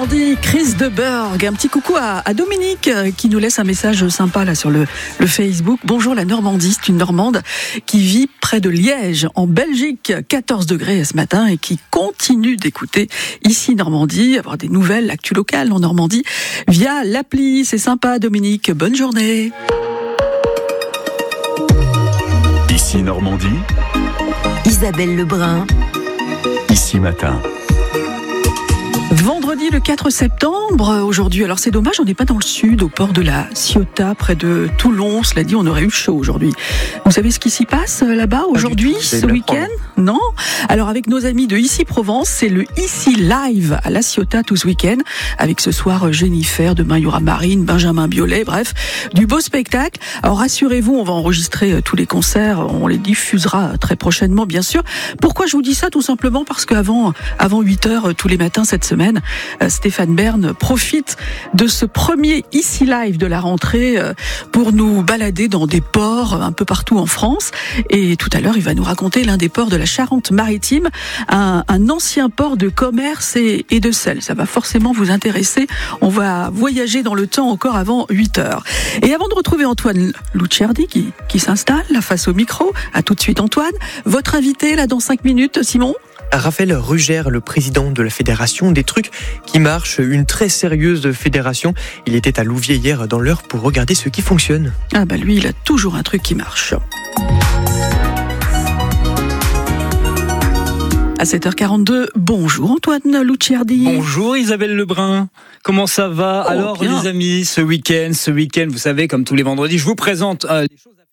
Normandie, Chris de Burgh. Un petit coucou à Dominique qui nous laisse un message sympa là sur le Facebook. Bonjour la Normandie, c'est une Normande qui vit près de Liège en Belgique, 14 degrés ce matin et qui continue d'écouter ici Normandie, avoir des nouvelles, l'actu locale en Normandie via l'appli. C'est sympa Dominique, bonne journée. Ici Normandie, Isabelle Lebrun. Ici Matin. Vendredi le 4 septembre, aujourd'hui, alors c'est dommage, on n'est pas dans le sud, au port de la Ciotat, près de Toulon. Cela dit, on aurait eu chaud aujourd'hui. Vous savez ce qui s'y passe là-bas aujourd'hui, ce week-end ? Non ? Alors avec nos amis de Ici Provence, c'est le Ici Live à la Ciotat tout ce week-end, avec ce soir Jennifer, demain il y aura Marine, Benjamin Biolay, bref, du beau spectacle. Alors rassurez-vous, on va enregistrer tous les concerts, on les diffusera très prochainement bien sûr. Pourquoi je vous dis ça ? Tout simplement parce qu'avant 8h tous les matins cette semaine, Stéphane Bern profite de ce premier Ici Live de la rentrée pour nous balader dans des ports un peu partout en France. Et tout à l'heure, il va nous raconter l'un des ports de la Charente-Maritime, un ancien port de commerce et de sel. Ça va forcément vous intéresser. On va voyager dans le temps encore avant 8h. Et avant de retrouver Antoine Lucciardi qui s'installe là face au micro, à tout de suite Antoine. Votre invité là dans 5 minutes, Simon ? Raphaël Rugère, le président de la fédération des trucs qui marchent, une très sérieuse fédération. Il était à Louviers hier dans l'heure pour regarder ce qui fonctionne. Ah bah lui, il a toujours un truc qui marche. À 7h42, bonjour Antoine Lucciardi. Bonjour Isabelle Lebrun, comment ça va ? Alors bien. Les amis, ce week-end, vous savez, comme tous les vendredis, je vous présente les choses à faire.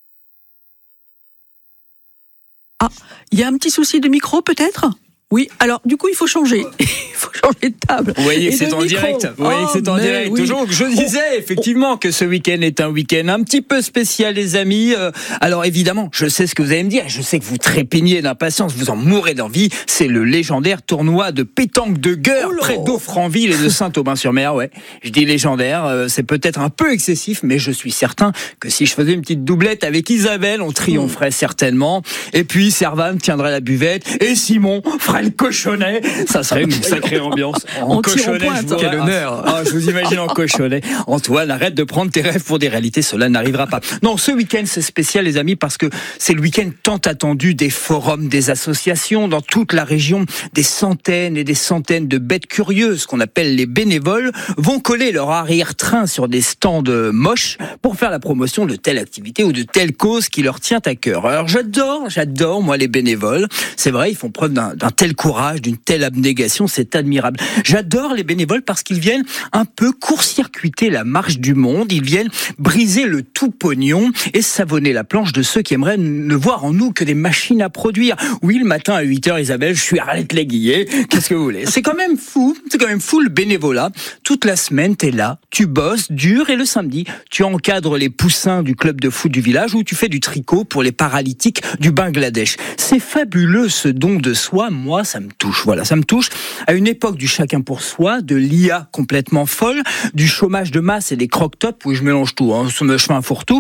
Ah, il y a un petit souci de micro peut-être ? Oui, alors du coup il faut changer. Il faut changer de table. Vous voyez que et c'est de en micro. direct. Vous voyez que c'est en direct. Oui. Toujours, je disais effectivement que ce week-end est un week-end un petit peu spécial, les amis. Alors évidemment, je sais ce que vous allez me dire. Je sais que vous trépignez d'impatience, vous en mourrez d'envie. C'est le légendaire tournoi de pétanque de Gueur, près d'Offranville et de Saint-Aubin-sur-Mer. Ouais, je dis légendaire. C'est peut-être un peu excessif, mais je suis certain que si je faisais une petite doublette avec Isabelle, on triompherait certainement. Et puis Servan tiendrait la buvette et Simon ferait le cochonnet. Ça serait une sacrée ambiance. En cochonnet, quel honneur. Je vous imagine en cochonnet. Antoine, arrête de prendre tes rêves pour des réalités, cela n'arrivera pas. Non, ce week-end, c'est spécial, les amis, parce que c'est le week-end tant attendu des forums, des associations, dans toute la région. Des centaines et des centaines de bêtes curieuses, qu'on appelle les bénévoles, vont coller leur arrière-train sur des stands moches pour faire la promotion de telle activité ou de telle cause qui leur tient à cœur. Alors j'adore, moi, les bénévoles. C'est vrai, ils font preuve d'un tel courage, d'une telle abnégation, c'est admirable. J'adore les bénévoles parce qu'ils viennent un peu court-circuiter la marche du monde, ils viennent briser le tout pognon et savonner la planche de ceux qui aimeraient ne voir en nous que des machines à produire. Oui, le matin à 8h, Isabelle, je suis Arlette Léguillet, qu'est-ce que vous voulez ? C'est quand même fou le bénévolat. Toute la semaine, t'es là, tu bosses dur et le samedi, tu encadres les poussins du club de foot du village ou tu fais du tricot pour les paralytiques du Bangladesh. C'est fabuleux ce don de soi, moi ça me touche. Voilà, ça me touche à une époque du chacun pour soi, de l'IA complètement folle, du chômage de masse et des croque-tops, où je mélange tout, je fais un fourre-tout.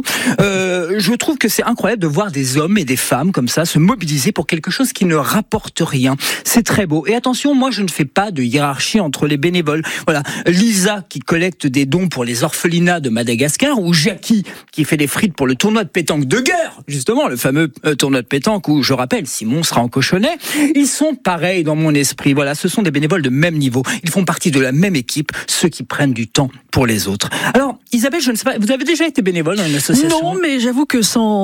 Je trouve que c'est incroyable de voir des hommes et des femmes comme ça se mobiliser pour quelque chose qui ne rapporte rien. C'est très beau. Et attention, moi je ne fais pas de hiérarchie entre les bénévoles. Voilà, Lisa qui collecte des dons pour les orphelinats de Madagascar, ou Jackie qui fait des frites pour le tournoi de pétanque de Gueur, justement le fameux tournoi de pétanque où, je rappelle, Simon sera en cochonnet. Ils sont pareils dans mon esprit. Voilà, ce sont des bénévoles de même niveau. Ils font partie de la même équipe, ceux qui prennent du temps pour les autres. Alors, Isabelle, je ne sais pas, vous avez déjà été bénévole dans une association ? Non, mais j'avoue que sans